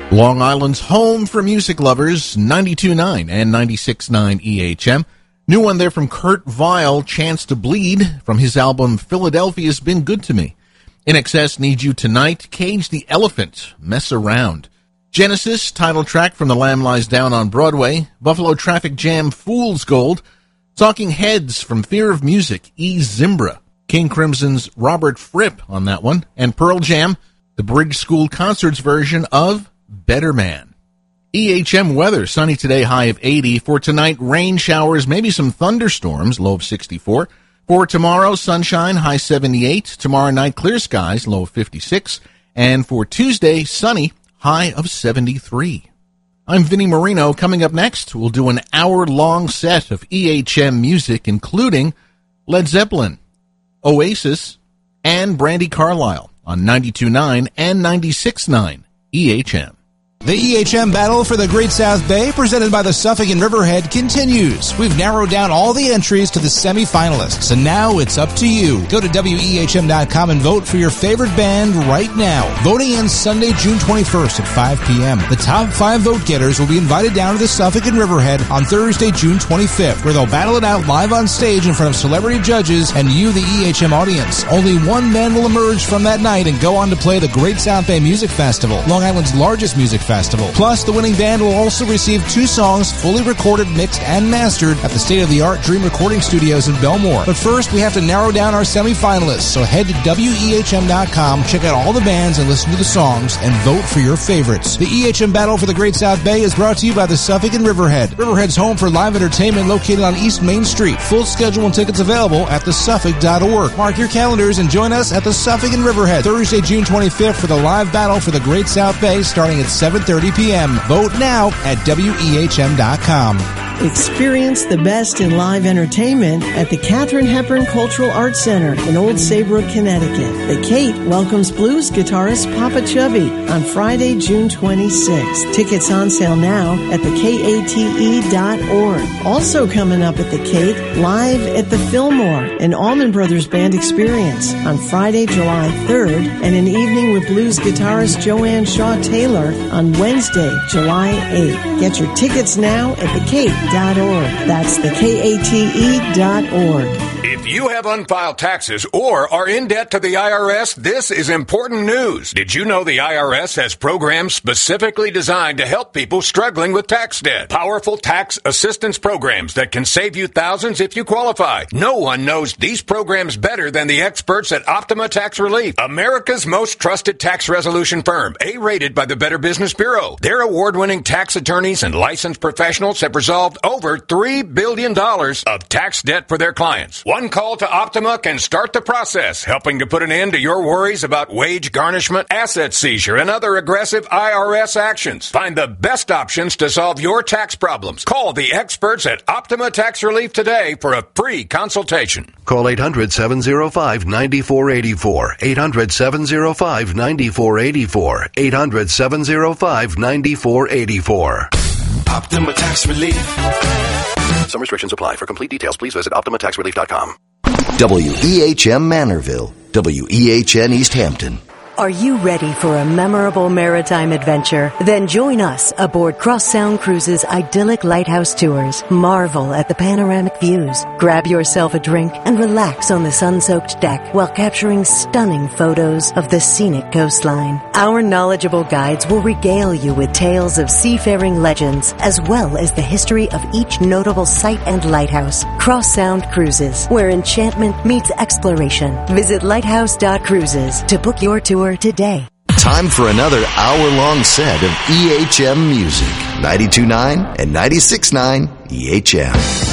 Long Island's home for music lovers, 92.9 and 96.9 EHM. New one there from Kurt Vile, Chance to Bleed, from his album Philadelphia's Been Good to Me. INXS, Need You Tonight, Cage the Elephant, Mess Around. Genesis, title track from The Lamb Lies Down on Broadway. Buffalo Traffic Jam, Fool's Gold. Talking Heads, from Fear of Music, E. Zimbra. King Crimson's Robert Fripp on that one. And Pearl Jam, the Bridge School Concerts version of Better Man. EHM weather, sunny today, high of 80. For tonight, rain showers, maybe some thunderstorms, low of 64. For tomorrow, sunshine, high 78. Tomorrow night, clear skies, low of 56. And for Tuesday, sunny, high of 73. I'm Vinnie Marino. Coming up next, we'll do an hour-long set of EHM music, including Led Zeppelin, Oasis, and Brandi Carlile on 92.9 and 96.9 EHM. The EHM battle for the Great South Bay, presented by the Suffolk and Riverhead, continues. We've narrowed down all the entries to the semifinalists, and now it's up to you. Go to WEHM.com and vote for your favorite band right now. Voting ends Sunday, June 21st at 5 p.m. The top 5 vote-getters will be invited down to the Suffolk and Riverhead on Thursday, June 25th, where they'll battle it out live on stage in front of celebrity judges and you, the EHM audience. Only one band will emerge from that night and go on to play the Great South Bay Music Festival, Long Island's largest music festival. Plus, the winning band will also receive 2 songs fully recorded, mixed, and mastered at the state-of-the-art Dream Recording Studios in Belmore. But first, we have to narrow down our semifinalists, so head to WEHM.com, check out all the bands and listen to the songs, and vote for your favorites. The EHM Battle for the Great South Bay is brought to you by the Suffolk and Riverhead. Riverhead's home for live entertainment located on East Main Street. Full schedule and tickets available at thesuffolk.org. Mark your calendars and join us at the Suffolk and Riverhead Thursday, June 25th for the live battle for the Great South Bay starting at 7:30 p.m. Vote now at WEHM.com. Experience the best in live entertainment at the Katharine Hepburn Cultural Arts Center in Old Saybrook, Connecticut. The Kate welcomes blues guitarist Papa Chubby on Friday, June 26th. Tickets on sale now at thekate.org. Also coming up at the Kate, live at the Fillmore, an Allman Brothers Band experience on Friday, July 3rd, and an evening with blues guitarist Joanne Shaw Taylor on Wednesday, July 8th. Get your tickets now at thekate.org. That's thekate.org. If you have unfiled taxes or are in debt to the IRS, this is important news. Did you know the IRS has programs specifically designed to help people struggling with tax debt? Powerful tax assistance programs that can save you thousands if you qualify. No one knows these programs better than the experts at Optima Tax Relief, America's most trusted tax resolution firm, A-rated by the Better Business Bureau. Their award-winning tax attorneys and licensed professionals have resolved over $3 billion of tax debt for their clients. One call to Optima can start the process, helping to put an end to your worries about wage garnishment, asset seizure, and other aggressive IRS actions. Find the best options to solve your tax problems. Call the experts at Optima Tax Relief today for a free consultation. Call 800-705-9484. 800-705-9484. 800-705-9484. Optima Tax Relief. Some restrictions apply. For complete details, please visit OptimaTaxRelief.com. WEHM Manorville. WEHN East Hampton. Are you ready for a memorable maritime adventure? Then join us aboard Cross Sound Cruises' idyllic lighthouse tours. Marvel at the panoramic views. Grab yourself a drink and relax on the sun-soaked deck while capturing stunning photos of the scenic coastline. Our knowledgeable guides will regale you with tales of seafaring legends as well as the history of each notable site and lighthouse. Cross Sound Cruises, where enchantment meets exploration. Visit lighthouse.cruises to book your tour today. Time for another hour-long set of EHM music. 92.9 and 96.9 EHM.